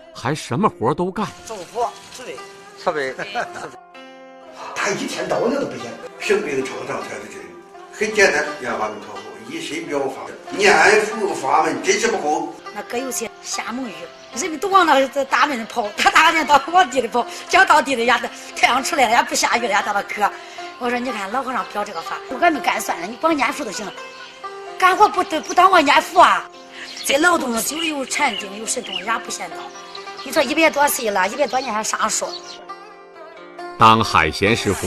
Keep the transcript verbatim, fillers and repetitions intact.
还什么活都干。 政府是的， 设备， 他一天到晚都不闲。 平病创伤才是真，很简单，研发门客户，一身表法，念佛法门真是不空。 那哥有些瞎蒙语，人们都往那大门跑，他大人到往地里跑，脚到地里呀，太阳出来了呀，不下雨了呀，到了渴。我说你看老和尚表这个法，俺们干算了，你光念佛就行了，干活不不当我念佛啊。这劳动久了有禅定有神通，也不嫌道。你说一百多岁了，一百多年还上树。 当海贤师傅